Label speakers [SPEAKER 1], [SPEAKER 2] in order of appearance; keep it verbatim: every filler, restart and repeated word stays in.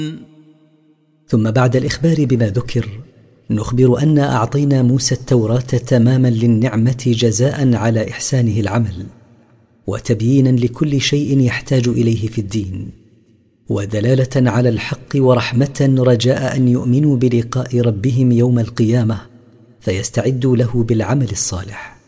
[SPEAKER 1] ثم بعد الإخبار بما ذكر نخبر أن أعطينا موسى التوراة تماما للنعمة جزاء على إحسانه العمل، وتبيينا لكل شيء يحتاج إليه في الدين، ودلالة على الحق ورحمة رجاء أن يؤمنوا بلقاء ربهم يوم القيامة فيستعدوا له بالعمل الصالح.